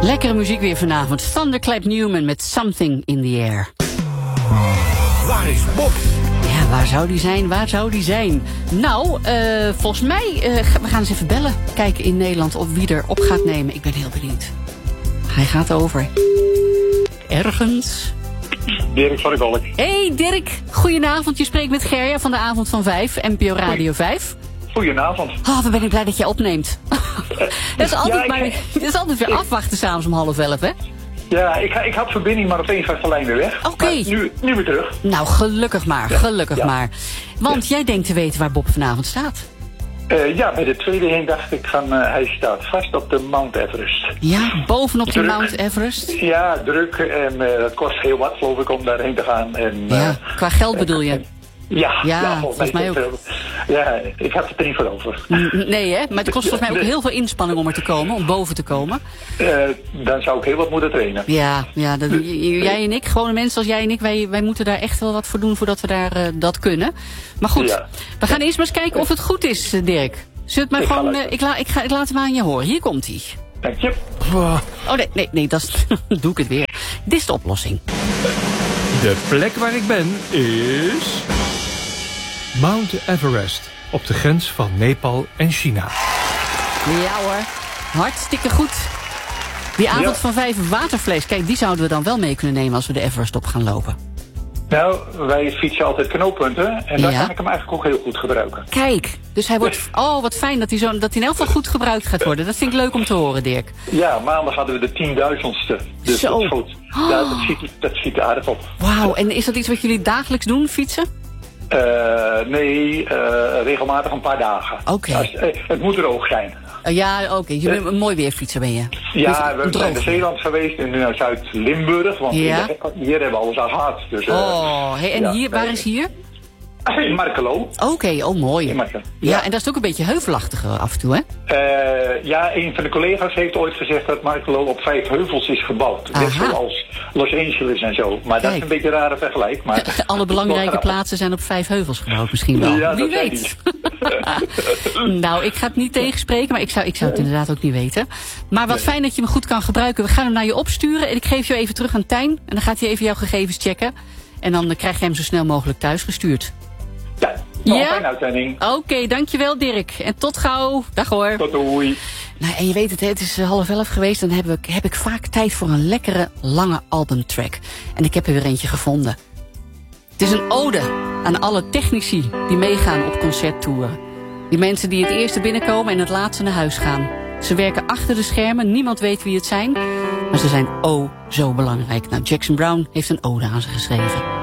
Lekkere muziek weer vanavond. Thunderclap Newman met Something in the Air. Waar is Bob? Ja, waar zou die zijn? Waar zou die zijn? Nou, volgens mij, we gaan eens even bellen. Kijken in Nederland of wie er op gaat nemen. Ik ben heel benieuwd. Hij gaat over. Ergens. Dirk van der Kolk. Hey Dirk, goedenavond. Je spreekt met Gerja van de Avond van 5, NPO Radio 5. Goedenavond. Oh, wat ben ik blij dat jij opneemt. Dat is altijd weer afwachten s'avonds om 10:30, hè? Ja, ik had verbinding, maar opeens was de lijn weer weg. Oké. Nu weer terug. Nou, gelukkig maar, gelukkig maar. Want jij denkt te weten waar Bob vanavond staat. Ja, bij de tweede heen dacht ik van, hij staat vast op de Mount Everest. Ja, bovenop de Druk. Mount Everest. Ja, druk en dat kost heel wat, geloof ik, om daarheen te gaan. En, Ja, qua geld bedoel je? Ja, volgens mij ook. Ja, ik heb het er niet voor over. Nee, hè? Maar het kost volgens mij ook heel veel inspanning om er te komen, om boven te komen. Dan zou ik heel wat moeten trainen. Ja, jij en ik, gewone mensen als jij en ik, wij moeten daar echt wel wat voor doen voordat we daar dat kunnen. Maar goed, we gaan eerst maar eens kijken of het goed is, Dirk. Zullen we het maar gewoon, ik laat hem aan je horen. Hier komt hij. Dank je. Oh nee, dat doe ik het weer. Dit is de oplossing. De plek waar ik ben is Mount Everest, op de grens van Nepal en China. Ja hoor, hartstikke goed. Die avond van 5 watervlees, kijk, die zouden we dan wel mee kunnen nemen als we de Everest op gaan lopen. Nou, wij fietsen altijd knooppunten en daar kan ik hem eigenlijk ook heel goed gebruiken. Kijk, dus hij wordt... Oh, wat fijn dat hij in elk geval goed gebruikt gaat worden. Dat vind ik leuk om te horen, Dirk. Ja, maandag hadden we de 10.000ste. Dus zo. Dat is goed. Ja, dat ziet er aardig op. Wauw, en is dat iets wat jullie dagelijks doen, fietsen? Nee, regelmatig een paar dagen. Oké. Het moet droog zijn. Ja, oké. Je bent een mooi weerfietser, ben je. Ja, we zijn naar Zeeland geweest en nu naar Zuid-Limburg. Want hier hebben we alles al gehad. Dus, en hier, waar is hier? In Markelo. Oké, mooi. Ja, en dat is ook een beetje heuvelachtig af en toe, hè? Ja, een van de collega's heeft ooit gezegd dat Markelo op 5 heuvels is gebouwd. Net zoals Los Angeles en zo. Maar dat is een beetje een rare vergelijk. Maar alle belangrijke plaatsen zijn op 5 heuvels gebouwd misschien wel. Ja, wie weet. Nou, ik ga het niet tegenspreken, maar ik zou het inderdaad ook niet weten. Maar wat fijn dat je me goed kan gebruiken. We gaan hem naar je opsturen en ik geef je even terug aan Tijn. En dan gaat hij even jouw gegevens checken. En dan krijg je hem zo snel mogelijk thuis gestuurd. Ja, nog een fijne uitzending. Oké, dankjewel Dirk. En tot gauw. Dag hoor. Tot doei. Nou, en je weet het, het is 10:30 geweest. Dan heb ik vaak tijd voor een lekkere, lange albumtrack. En ik heb er weer eentje gevonden. Het is een ode aan alle technici die meegaan op concerttouren. Die mensen die het eerste binnenkomen en het laatste naar huis gaan. Ze werken achter de schermen, niemand weet wie het zijn. Maar ze zijn zo belangrijk. Nou, Jackson Browne heeft een ode aan ze geschreven.